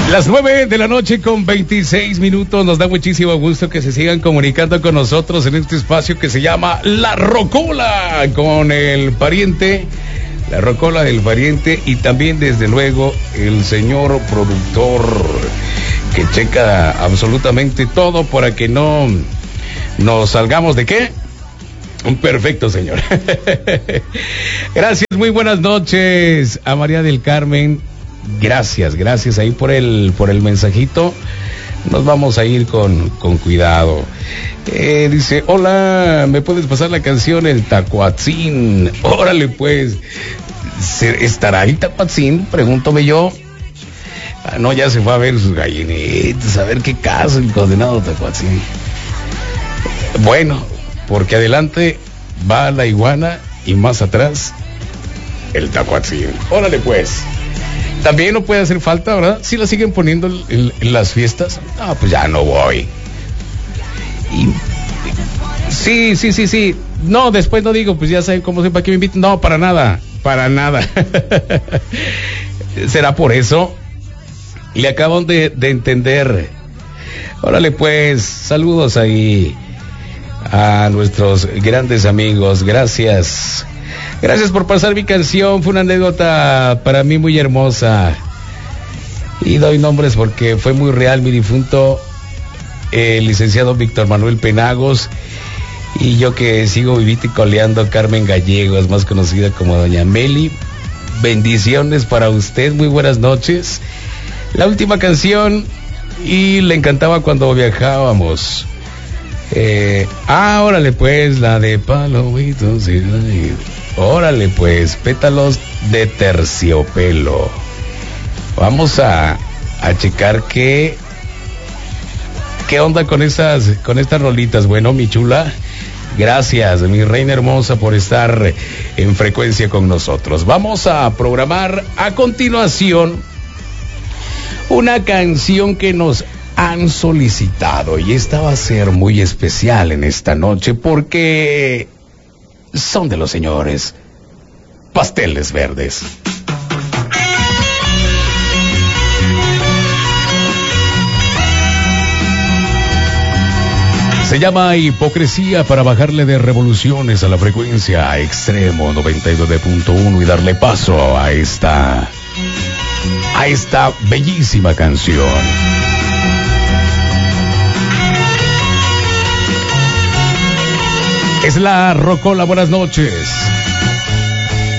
Las 9:26 Nos da muchísimo gusto que se sigan comunicando con nosotros en este espacio que se llama La Rocola con el pariente. La Rocola del pariente y también desde luego el señor productor que checa absolutamente todo para que no nos salgamos de ¿qué? Un perfecto, señor. Gracias, muy buenas noches a María del Carmen. Gracias ahí por el mensajito. Nos vamos a ir con cuidado. Dice, hola, ¿me puedes pasar la canción El Tacuatzín? Órale pues. ¿Estará el Tacuatzín? Pregúntome yo. No, ya se fue a ver sus gallinitas, a ver qué caso el condenado Tacuatzín. Bueno, porque adelante va la iguana y más atrás el Tacuatzín. Órale pues. También no puede hacer falta, ¿verdad? Si la siguen poniendo en las fiestas, pues ya no voy. Sí. No, después no digo, pues ya saben cómo soy, para que me inviten. No, para nada. ¿Será por eso? Le acaban de entender. Órale pues, saludos ahí a nuestros grandes amigos. Gracias por pasar mi canción. Fue una anécdota para mí muy hermosa. Y doy nombres porque fue muy real. Mi difunto, el licenciado Víctor Manuel Penagos. Y yo que sigo vivito y coleando, Carmen Gallegos, más conocida como Doña Meli. Bendiciones para usted. Muy buenas noches. La última canción. Y le encantaba cuando viajábamos. Órale pues, la de Palomitos. Órale pues, pétalos de terciopelo. Vamos a checar qué onda con estas rolitas. Bueno, mi chula, gracias, mi reina hermosa, por estar en frecuencia con nosotros. Vamos a programar a continuación una canción que nos han solicitado, y esta va a ser muy especial en esta noche porque son de los señores Pasteles Verdes. Se llama Hipocresía, para bajarle de revoluciones a la frecuencia a extremo 99.1 y darle paso a esta bellísima canción. Es la Rocola, buenas noches.